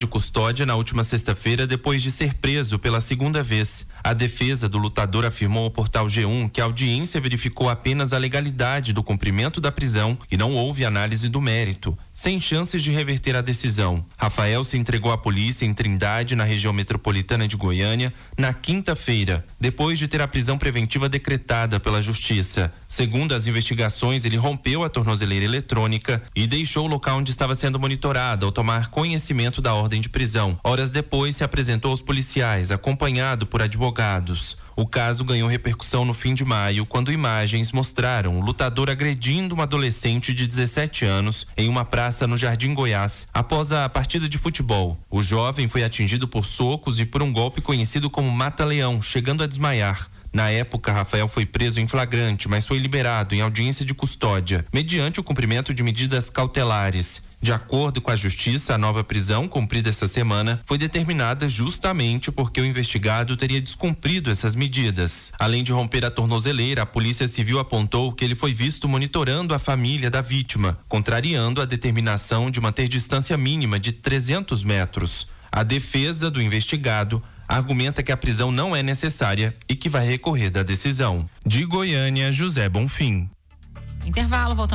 de custódia na última sexta-feira, depois de ser preso pela segunda vez. A defesa do lutador afirmou ao portal G1 que a audiência verificou apenas a legalidade do cumprimento da prisão e não houve análise do mérito, sem chances de reverter a decisão. Rafael se entregou à polícia em Trindade, na região metropolitana de Goiânia, na quinta-feira, depois de ter a prisão preventiva decretada pela Justiça. Segundo as investigações, ele rompeu a tornozeleira eletrônica e deixou o local onde estava sendo monitorado ao tomar conhecimento da ordem de prisão. Horas depois, se apresentou aos policiais, acompanhado por advogados. O caso ganhou repercussão no fim de maio, quando imagens mostraram o lutador agredindo uma adolescente de 17 anos em uma praça no Jardim Goiás, após a partida de futebol. O jovem foi atingido por socos e por um golpe conhecido como mata-leão, chegando a desmaiar. Na época, Rafael foi preso em flagrante, mas foi liberado em audiência de custódia, mediante o cumprimento de medidas cautelares. De acordo com a Justiça, a nova prisão, cumprida essa semana, foi determinada justamente porque o investigado teria descumprido essas medidas. Além de romper a tornozeleira, a Polícia Civil apontou que ele foi visto monitorando a família da vítima, contrariando a determinação de manter distância mínima de 300 metros. A defesa do investigado argumenta que a prisão não é necessária e que vai recorrer da decisão. De Goiânia, José Bonfim. Intervalo, voltamos.